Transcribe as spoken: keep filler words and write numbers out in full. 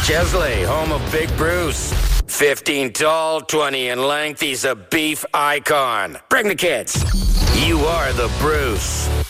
Chesley, home of Big Bruce. fifteen tall, twenty in length. He's a beef icon. Bring the kids. You are the Bruce.